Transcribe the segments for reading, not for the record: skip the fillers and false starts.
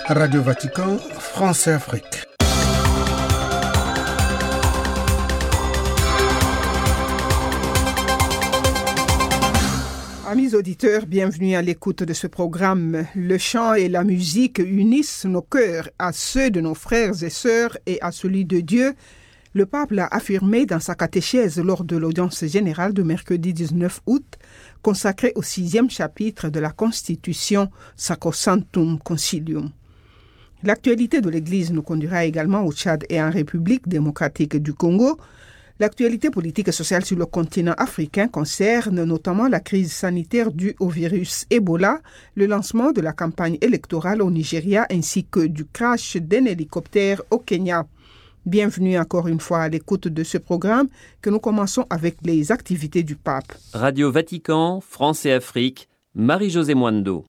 Radio Vatican, France et Afrique. Amis auditeurs, bienvenue à l'écoute de ce programme. Le chant et la musique unissent nos cœurs à ceux de nos frères et sœurs et à celui de Dieu. Le pape l'a affirmé dans sa catéchèse lors de l'audience générale de mercredi 19 août, consacrée au 6e chapitre de la Constitution Sacrosanctum Concilium. L'actualité de l'Église nous conduira également au Tchad et en République démocratique du Congo. L'actualité politique et sociale sur le continent africain concerne notamment la crise sanitaire due au virus Ebola, le lancement de la campagne électorale au Nigeria ainsi que du crash d'un hélicoptère au Kenya. Bienvenue encore une fois à l'écoute de ce programme que nous commençons avec les activités du pape. Radio Vatican, France et Afrique, Marie-Josée Mwando.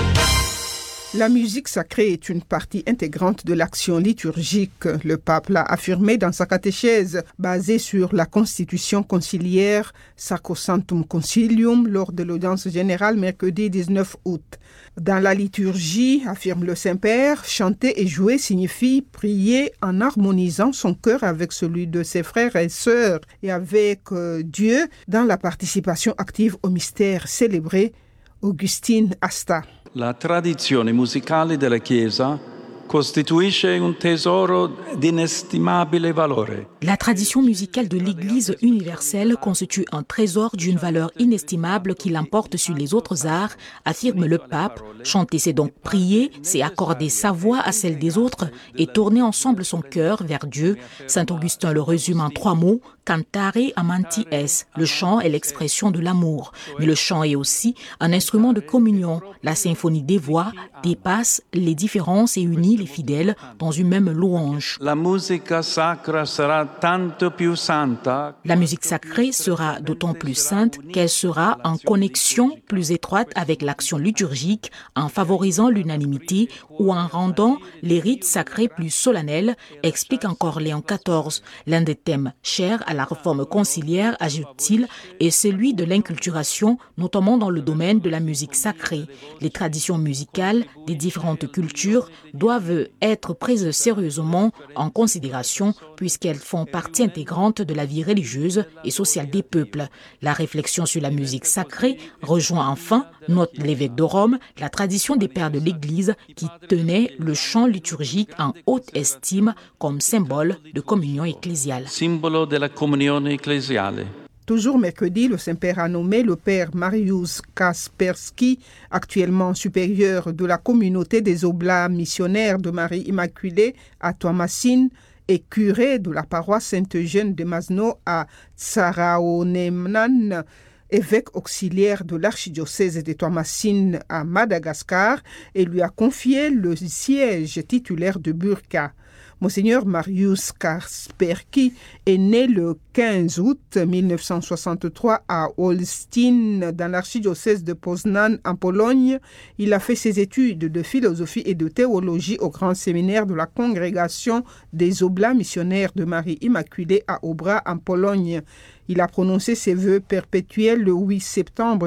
La musique sacrée est une partie intégrante de l'action liturgique. Le pape l'a affirmé dans sa catéchèse basée sur la Constitution conciliaire Sacrosanctum Concilium lors de l'audience générale mercredi 19 août. Dans la liturgie, affirme le Saint-Père, chanter et jouer signifie prier en harmonisant son cœur avec celui de ses frères et sœurs et avec Dieu dans la participation active au mystère célébré. Augustine Asta. La tradizione musicale della Chiesa costituisce un tesoro d'inestimabile valore. La tradition musicale de l'Église universelle constitue un trésor d'une valeur inestimable qui l'emporte sur les autres arts, affirme le pape. Chanter, c'est donc prier, c'est accorder sa voix à celle des autres et tourner ensemble son cœur vers Dieu. Saint Augustin le résume en 3 mots, cantare amanti es. Le chant est l'expression de l'amour, mais le chant est aussi un instrument de communion. La symphonie des voix dépasse les différences et unit les fidèles dans une même louange. La musica sacra sarà tanto più santa. La musique sacrée sera d'autant plus sainte qu'elle sera en connexion plus étroite avec l'action liturgique, en favorisant l'unanimité ou en rendant les rites sacrés plus solennels, explique encore Léon XIV. L'un des thèmes chers à la réforme conciliaire, ajoute-t-il, est celui de l'inculturation, notamment dans le domaine de la musique sacrée. Les traditions musicales des différentes cultures doivent être prises sérieusement en considération puisqu'elles font partie intégrante de la vie religieuse et sociale des peuples. La réflexion sur la musique sacrée rejoint enfin, note l'évêque de Rome, la tradition des pères de l'Église qui tenaient le chant liturgique en haute estime comme symbole de communion ecclésiale. Simbolo della comunione ecclesiale. Toujours mercredi, le Saint-Père a nommé le Père Mariusz Kasperski, actuellement supérieur de la communauté des Oblats missionnaires de Marie Immaculée à Toamasine et curé de la paroisse Saint-Eugène de Masno à Tsaraonemnan, évêque auxiliaire de l'archidiocèse de Toamasine à Madagascar, et lui a confié le siège titulaire de Burqa. Monseigneur Mariusz Kasperski est né le 15 août 1963 à Olsztyn, dans l'archidiocèse de Poznań en Pologne. Il a fait ses études de philosophie et de théologie au grand séminaire de la congrégation des Oblats missionnaires de Marie Immaculée à Obra en Pologne. Il a prononcé ses vœux perpétuels le 8 septembre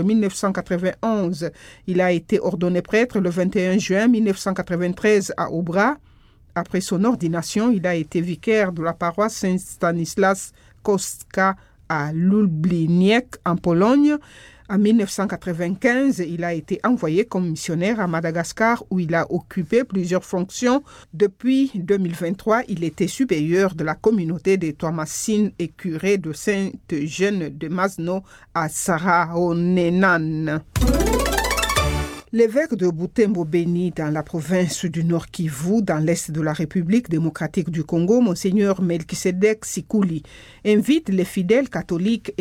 1991. Il a été ordonné prêtre le 21 juin 1993 à Obra. Après son ordination, il a été vicaire de la paroisse Saint-Stanislas Kostka à Lubliniec en Pologne. En 1995, il a été envoyé comme missionnaire à Madagascar où il a occupé plusieurs fonctions. Depuis 2023, il était supérieur de la communauté des Toamasines et curé de Saint-Eugène de Masno à Tsaraonemnan. L'évêque de Butembo Beni, dans la province du Nord Kivu, dans l'est de la République démocratique du Congo, Monseigneur Melchisedek Sikuli, invite les fidèles catholiques